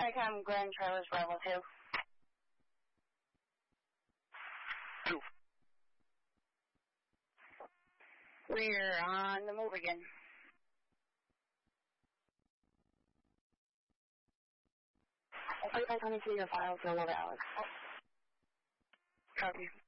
ICOM Grand Trailers Bravo 2. 2. We're on the move again. I think I can see your file, so Alex. Copy.